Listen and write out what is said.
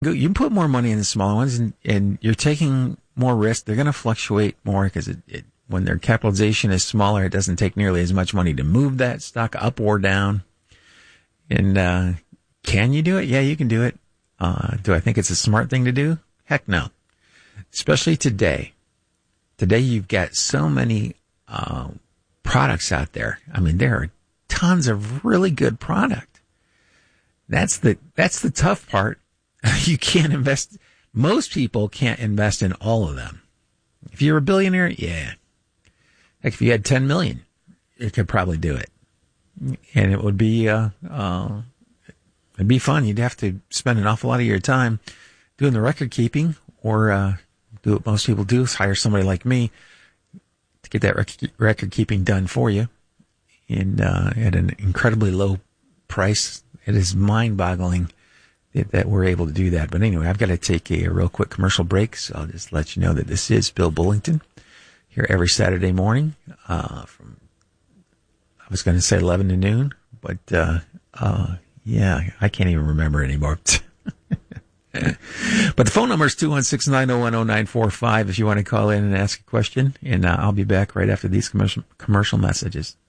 You can put more money in the smaller ones, and you're taking more risk. They're going to fluctuate more because when their capitalization is smaller, it doesn't take nearly as much money to move that stock up or down. And can you do it? Yeah, you can do it. Do I think it's a smart thing to do? Heck no. Especially today. Today you've got so many products out there. I mean, there are tons of really good product. That's the tough part. You can't invest. Most people can't invest in all of them. If you're a billionaire, yeah. Like if you had 10 million, you could probably do it. And it would be, it'd be fun. You'd have to spend an awful lot of your time doing the record keeping, or do what most people do, is hire somebody like me to get that record keeping done for you, and at an incredibly low price. It is mind-boggling that we're able to do that. But anyway, I've got to take a real quick commercial break, so I'll just let you know that this is Bill Bullington here every Saturday morning from, I was going to say 11 to noon, but yeah, I can't even remember anymore. But the phone number is 216-901-0945 if you want to call in and ask a question, and I'll be back right after these commercial messages.